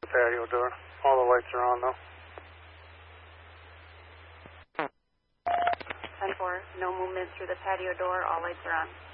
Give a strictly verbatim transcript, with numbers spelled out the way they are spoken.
patio door. All the lights are on, though. ten four, no movement through the patio door. All lights are on.